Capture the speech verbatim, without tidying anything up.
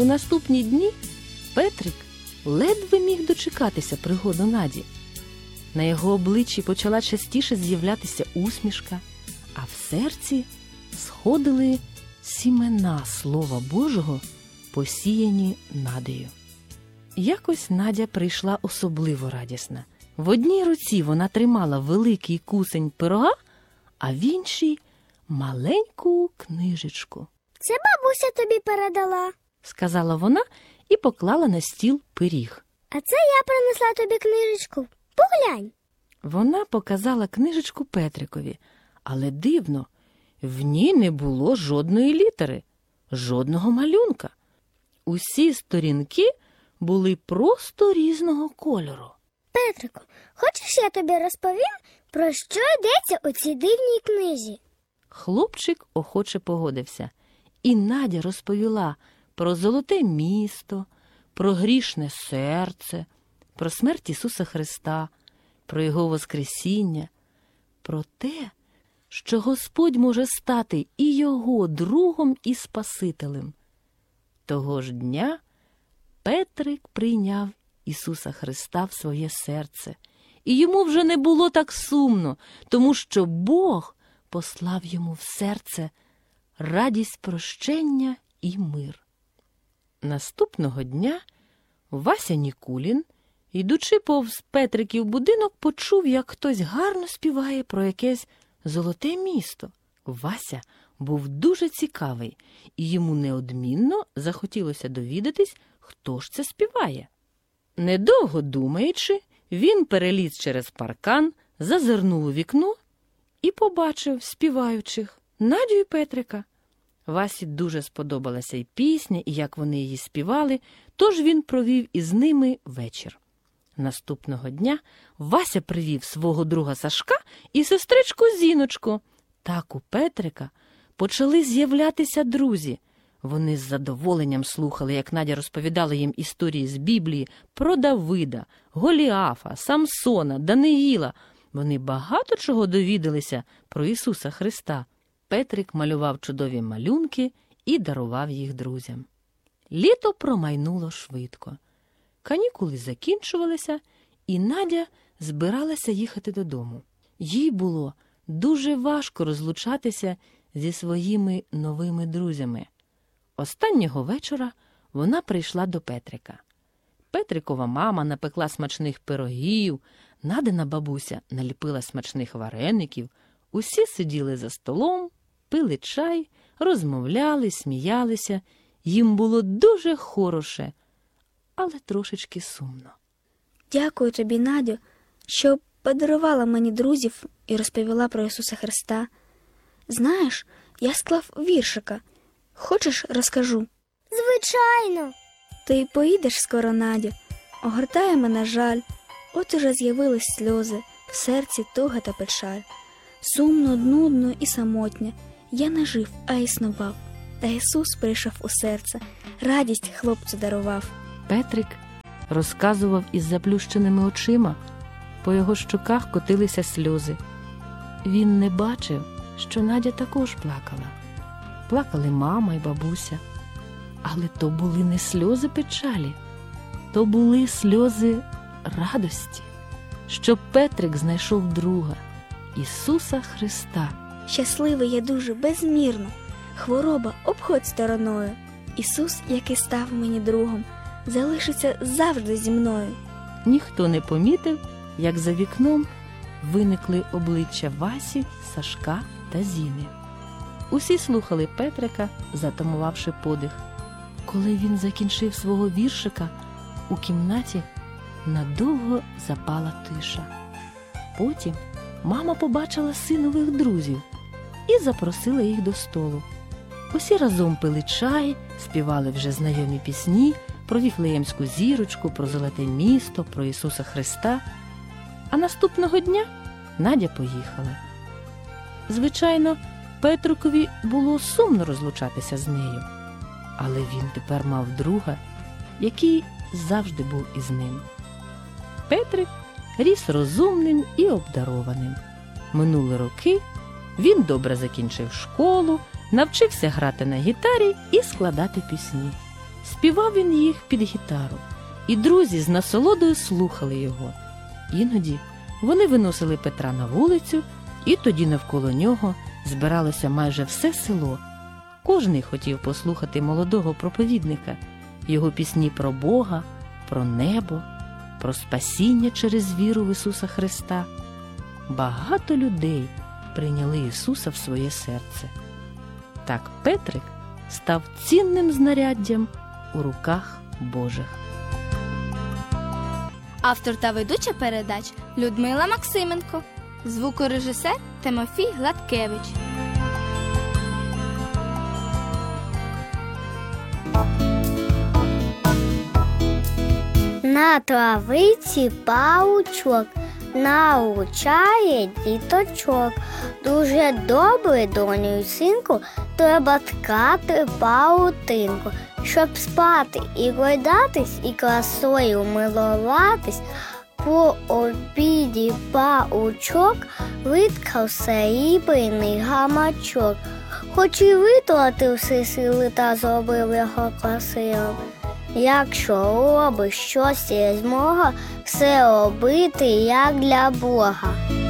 У наступні дні Петрик ледве міг дочекатися пригоду Наді. На його обличчі почала частіше з'являтися усмішка, а в серці сходили сімена Слова Божого, посіяні Надею. Якось Надя прийшла особливо радісна. В одній руці вона тримала великий кусень пирога, а в іншій – маленьку книжечку. «Це бабуся тобі передала», – сказала вона і поклала на стіл пиріг. «А це я принесла тобі книжечку. Поглянь». Вона показала книжечку Петрикові, але дивно, в ній не було жодної літери, жодного малюнка. Усі сторінки були просто різного кольору. «Петрику, хочеш, я тобі розповім, про що йдеться у цій дивній книзі?» Хлопчик охоче погодився, і Надя розповіла про золоте місто, про грішне серце, про смерть Ісуса Христа, про Його воскресіння, про те, що Господь може стати і Його другом, і Спасителем. Того ж дня Петрик прийняв Ісуса Христа в своє серце, і йому вже не було так сумно, тому що Бог послав йому в серце радість прощення і мир. Наступного дня Вася Нікулін, йдучи повз Петриків будинок, почув, як хтось гарно співає про якесь золоте місто. Вася був дуже цікавий, і йому неодмінно захотілося довідатись, хто ж це співає. Недовго думаючи, він переліз через паркан, зазирнув у вікно і побачив співаючих Надю і Петрика. Васі дуже сподобалася і пісня, і як вони її співали, тож він провів із ними вечір. Наступного дня Вася привів свого друга Сашка і сестричку Зіночку. Так у Петрика почали з'являтися друзі. Вони з задоволенням слухали, як Надя розповідала їм історії з Біблії про Давида, Голіафа, Самсона, Даниїла. Вони багато чого довідалися про Ісуса Христа. Петрик малював чудові малюнки і дарував їх друзям. Літо промайнуло швидко. Канікули закінчувалися, і Надя збиралася їхати додому. Їй було дуже важко розлучатися зі своїми новими друзями. Останнього вечора вона прийшла до Петрика. Петрикова мама напекла смачних пирогів, Надина бабуся наліпила смачних вареників. Усі сиділи за столом, пили чай, розмовляли, сміялися. Їм було дуже хороше, але трошечки сумно. «Дякую тобі, Надю, що подарувала мені друзів і розповіла про Ісуса Христа. Знаєш, я склав віршика. Хочеш, розкажу?» «Звичайно!» «Ти поїдеш скоро, Надю, огортає мене жаль, от уже з'явились сльози, в серці туга та печаль. Сумно, нудно і самотня, я не жив, а існував, та Ісус прийшов у серце, радість хлопцю дарував». Петрик розказував із заплющеними очима, по його щоках котилися сльози. Він не бачив, що Надя також плакала. Плакали мама й бабуся. Але то були не сльози печалі, то були сльози радості, що Петрик знайшов друга, Ісуса Христа. «Щасливий я дуже безмірно, хвороба обходь стороною. Ісус, який став мені другом, залишиться завжди зі мною». Ніхто не помітив, як за вікном виникли обличчя Васі, Сашка та Зіни. Усі слухали Петрика, затамувавши подих. Коли він закінчив свого віршика, у кімнаті надовго запала тиша. Потім мама побачила синових друзів і запросила їх до столу. Усі разом пили чай, співали вже знайомі пісні про Віфлеємську зірочку, про золоте місто, про Ісуса Христа. А наступного дня Надя поїхала. Звичайно, Петрикові було сумно розлучатися з нею, але він тепер мав друга, який завжди був із ним. Петрик ріс розумним і обдарованим. Минули роки, він добре закінчив школу, навчився грати на гітарі і складати пісні. Співав він їх під гітару, і друзі з насолодою слухали його. Іноді вони виносили Петра на вулицю, і тоді навколо нього збиралося майже все село. Кожний хотів послухати молодого проповідника, його пісні про Бога, про небо, про спасіння через віру в Ісуса Христа. Багато людей прийняли Ісуса в своє серце. Так Петрик став цінним знаряддям у руках Божих. Автор та ведуча передач Людмила Максименко. Звукорежисер Тимофій Гладкевич. На травиці паучок научає діточок. Дуже добре, доню й синку, треба ткати паутинку, щоб спати і гойдатись, і красою милуватись. По обіді паучок виткав срібний гамачок, хоч і витратив всі сили та зробив його красивим. Якщо робиш щось є змога, все робити як для Бога.